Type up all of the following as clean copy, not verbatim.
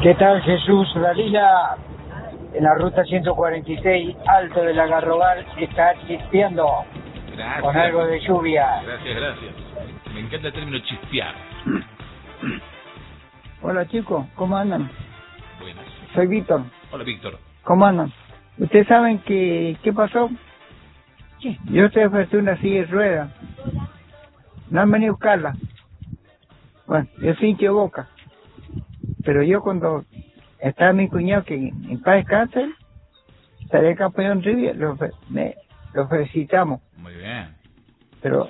¿Qué tal, Jesús? La liga en la ruta 146, Alto del Algarrobal, está chispeando. Gracias. Con algo de lluvia. Gracias. Me encanta el término chispear. Hola chicos, ¿cómo andan? Buenas. Soy Víctor. Hola, Víctor. ¿Cómo andan? ¿Ustedes saben qué pasó? ¿Qué? Yo te ofrecí una silla de ruedas. No han venido a buscarla. Bueno, yo soy hincha de Boca. Pero yo cuando estaba mi cuñado, que en paz descanse, salió campeón River, lo felicitamos. Muy bien. Pero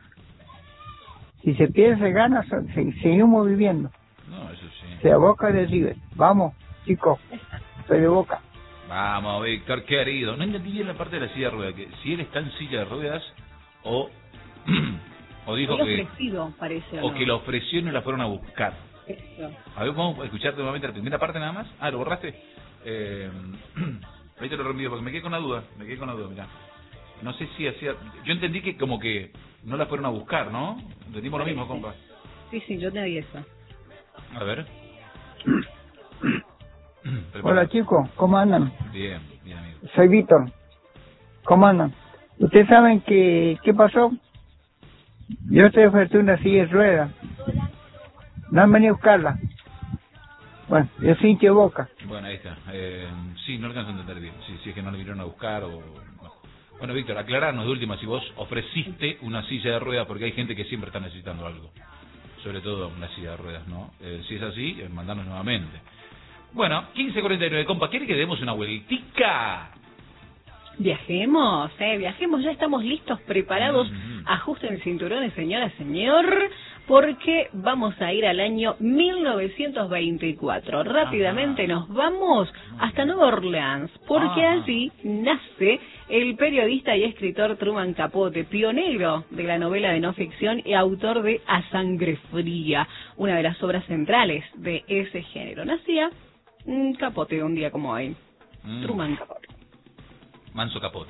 si se pierde, se gana, seguimos viviendo. No, eso sí. Sea Boca de River. Vamos, chicos, soy de Boca. Vamos, Víctor, querido. No entendí bien la parte de la silla de ruedas. Que si él está en silla de ruedas o dijo que... ofrecido, parece. O que lo ofreció y no la fueron a buscar. Eso. A ver, vamos a escucharte nuevamente la primera parte nada más. Ah, ¿lo borraste? Ahí te lo reenvío porque me quedé con la duda. Mirá. No sé si hacía... Yo entendí que como que no la fueron a buscar, ¿no? Entendimos lo mismo, compa. Sí, yo te di eso. A ver. Hola chicos, ¿cómo andan? Bien, amigo. Soy Víctor. ¿Cómo andan? ¿Ustedes saben qué pasó? Yo te ofrecí una silla de ruedas. No han venido a buscarla. Bueno, yo soy hincha de Boca. Bueno, ahí está. Sí, no alcanzo a entender bien. Si es que no le vinieron a buscar o... Bueno, Víctor, aclararnos de última si vos ofreciste una silla de ruedas, porque hay gente que siempre está necesitando algo. Sobre todo una silla de ruedas, ¿no? Si es así, mandanos nuevamente. Bueno, 15:49, compa, ¿quiere que demos una vueltica? Viajemos, ya estamos listos, preparados. Ajusten cinturones, señora, señor, porque vamos a ir al año 1924. Rápidamente nos vamos hasta Nueva Orleans, porque allí nace el periodista y escritor Truman Capote, pionero de la novela de no ficción y autor de A Sangre Fría, una de las obras centrales de ese género. Nacía Capote un día como hoy. Truman Capote. Manso Capote.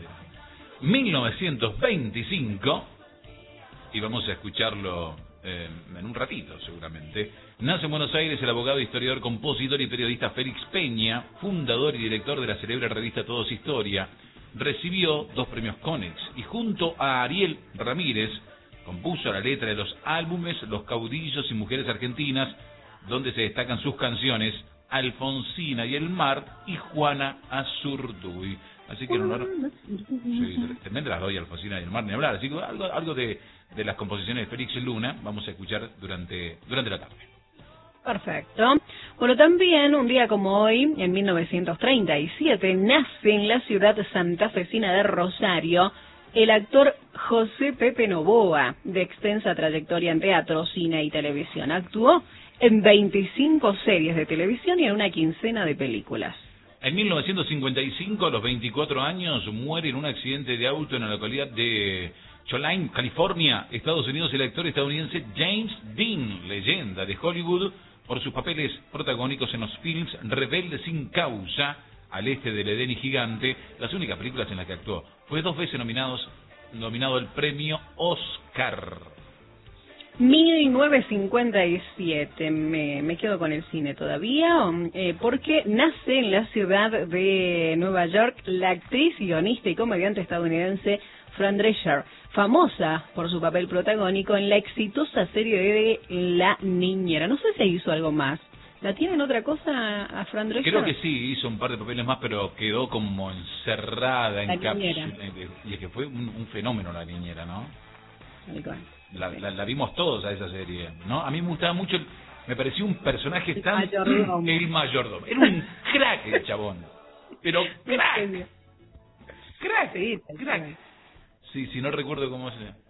1925, y vamos a escucharlo en un ratito seguramente. Nace en Buenos Aires el abogado, historiador, compositor y periodista Félix Peña, fundador y director de la célebre revista Todos Historia. Recibió 2 premios Konex y junto a Ariel Ramírez compuso la letra de los álbumes Los Caudillos y Mujeres Argentinas, donde se destacan sus canciones Alfonsina y el Mar y Juana Azurduy. Así que en honor... Sí, también las doy, Alfonsina y el Mar, ni hablar. Así que algo de las composiciones de Félix Luna vamos a escuchar durante la tarde. Perfecto. Bueno, también un día como hoy, en 1937, nace en la ciudad santafesina de Rosario el actor José Pepe Novoa, de extensa trayectoria en teatro, cine y televisión. Actuó en 25 series de televisión y en una quincena de películas. En 1955, a los 24 años, muere en un accidente de auto en la localidad de Cholline, California, Estados Unidos, el actor estadounidense James Dean, leyenda de Hollywood, por sus papeles protagónicos en los films Rebelde sin causa, Al este del Edén y Gigante, las únicas películas en las que actuó. Fue 2 veces nominado al premio Oscar. 1957, me quedo con el cine todavía, porque nace en la ciudad de Nueva York la actriz, guionista y comediante estadounidense Fran Drescher, famosa por su papel protagónico en la exitosa serie de La Niñera. No sé si hizo algo más. ¿La tienen otra cosa a Fran Drescher? Creo que sí, hizo un par de papeles más, pero quedó como encerrada en cápsula. Y es que fue un fenómeno La Niñera, ¿no? La vimos todos a esa serie, ¿no? A mí me gustaba mucho, me pareció un personaje el mayordomo. El mayordomo. Era un crack el chabón. Pero crack. Crack. Sí, no recuerdo cómo se llama.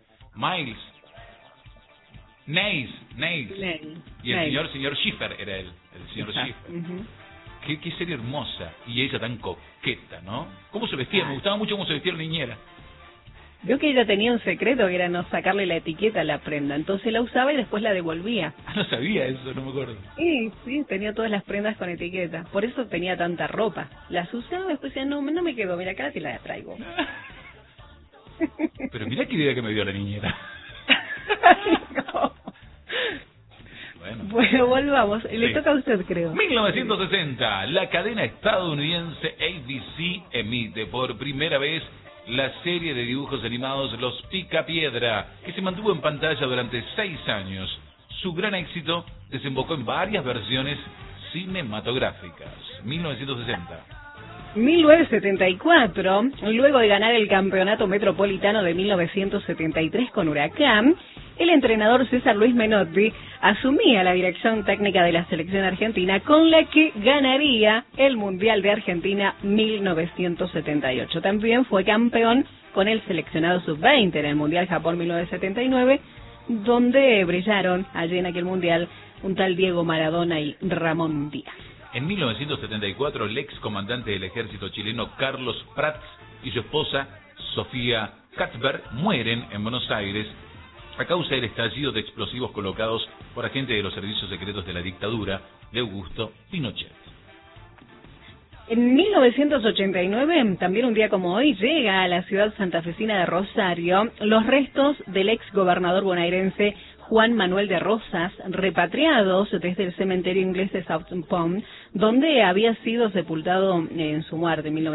Nails. Y el señor Schiffer era él, el señor Schiffer. Qué serie hermosa. Y ella tan coqueta, ¿no? ¿Cómo se vestía? Me gustaba mucho cómo se vestía La Niñera. Vio que ella tenía un secreto que era no sacarle la etiqueta a la prenda, entonces la usaba y después la devolvía. Ah, no sabía eso, no me acuerdo. Sí, tenía todas las prendas con etiqueta, por eso tenía tanta ropa. Las usaba y después decía, no me quedo, mira acá te la traigo. Pero mirá qué idea que me dio La Niñera. No. Bueno, volvamos. Le Sí. toca a usted, creo. 1960, la cadena estadounidense ABC emite por primera vez la serie de dibujos animados Los Picapiedra, que se mantuvo en pantalla durante 6 años. Su gran éxito desembocó en varias versiones cinematográficas. 1960. 1974, luego de ganar el campeonato metropolitano de 1973 con Huracán, el entrenador César Luis Menotti asumía la dirección técnica de la selección argentina, con la que ganaría el Mundial de Argentina 1978. También fue campeón con el seleccionado sub-20 en el Mundial Japón 1979, donde brillaron allí en aquel Mundial un tal Diego Maradona y Ramón Díaz. En 1974, el ex comandante del ejército chileno Carlos Prats y su esposa Sofía Katzberg mueren en Buenos Aires a causa del estallido de explosivos colocados por agentes de los servicios secretos de la dictadura de Augusto Pinochet. En 1989, también un día como hoy, llega a la ciudad santafesina de Rosario los restos del ex gobernador bonaerense Juan Manuel de Rosas, repatriados desde el cementerio inglés de South Pond, donde había sido sepultado en su muerte en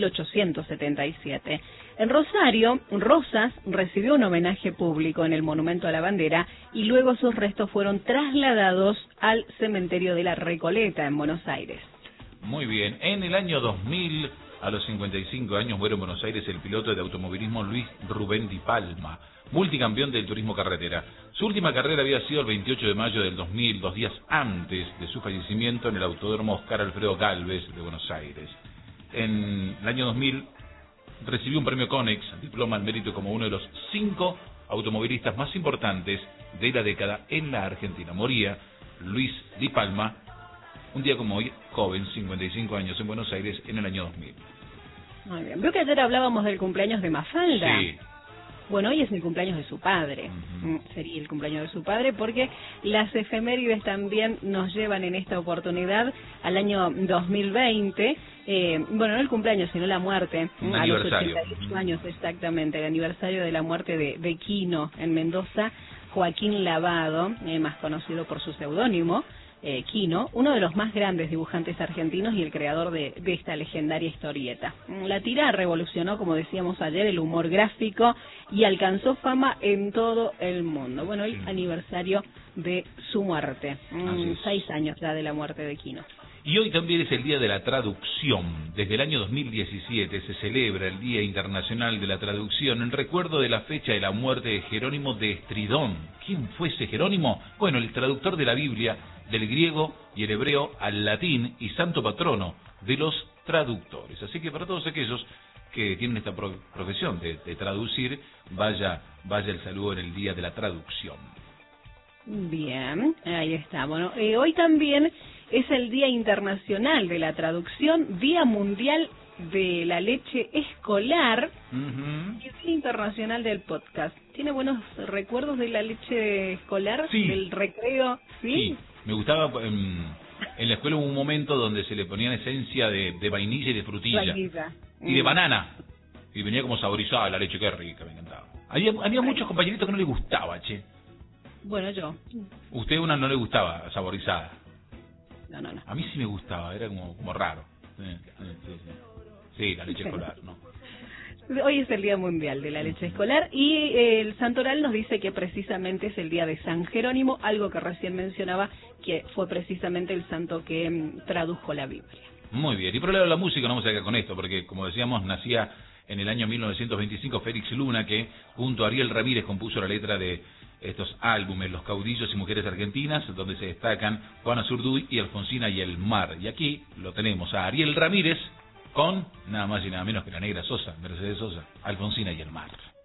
1877. En Rosario, Rosas recibió un homenaje público en el Monumento a la Bandera y luego sus restos fueron trasladados al cementerio de la Recoleta en Buenos Aires. Muy bien, en el año 2000, a los 55 años, muere en Buenos Aires el piloto de automovilismo Luis Rubén Di Palma, multicampeón del turismo carretera. Su última carrera había sido el 28 de mayo del 2000, 2 días antes de su fallecimiento en el Autódromo Oscar Alfredo Gálvez de Buenos Aires. En el año 2000 recibió un premio Conex, diploma al mérito como uno de los 5 automovilistas más importantes de la década en la Argentina. Moría Luis Di Palma, un día como hoy, joven, 55 años, en Buenos Aires, en el año 2000. Muy bien. Veo que ayer hablábamos del cumpleaños de Mafalda. Sí. Bueno, hoy es el cumpleaños de su padre. Sería el cumpleaños de su padre porque las efemérides también nos llevan en esta oportunidad al año 2020. Bueno, no el cumpleaños, sino la muerte. Un a los aniversario. 88 años exactamente, el aniversario de la muerte de Quino en Mendoza. Joaquín Lavado, más conocido por su seudónimo, Quino, uno de los más grandes dibujantes argentinos y el creador de esta legendaria historieta. La tira revolucionó, como decíamos ayer, el humor gráfico y alcanzó fama en todo el mundo. Bueno, el aniversario de su muerte, 6 años ya de la muerte de Quino. Y hoy también es el Día de la Traducción. Desde el año 2017 se celebra el Día Internacional de la Traducción en recuerdo de la fecha de la muerte de Jerónimo de Estridón. ¿Quién fue ese Jerónimo? Bueno, el traductor de la Biblia del griego y el hebreo al latín y santo patrono de los traductores. Así que para todos aquellos que tienen esta profesión de traducir, vaya el saludo en el Día de la Traducción. Bien, ahí está. Bueno, hoy también es el Día Internacional de la Traducción, Día Mundial de la Leche Escolar y el Día Internacional del Podcast. ¿Tiene buenos recuerdos de la leche escolar? Sí. ¿Del recreo? ¿Sí? Me gustaba, en la escuela hubo un momento donde se le ponían esencia de vainilla y de frutilla. Vainilla. Y de banana. Y venía como saborizada la leche, qué rica, me encantaba. Había muchos compañeritos que no les gustaba, che. Bueno, yo. Usted una no le gustaba, saborizada. No. A mí sí me gustaba, era como raro. Sí, la leche escolar, ¿no? Hoy es el Día Mundial de la Leche Escolar y el Santoral nos dice que precisamente es el día de San Jerónimo, algo que recién mencionaba, que fue precisamente el santo que tradujo la Biblia. Muy bien, y por el lado de la música no vamos a quedar con esto, porque como decíamos, nacía en el año 1925 Félix Luna, que junto a Ariel Ramírez compuso la letra de estos álbumes, Los Caudillos y Mujeres Argentinas, donde se destacan Juana Zurduy y Alfonsina y el Mar. Y aquí lo tenemos a Ariel Ramírez con nada más y nada menos que la Negra Sosa, Mercedes Sosa, Alfonsina y el Mar.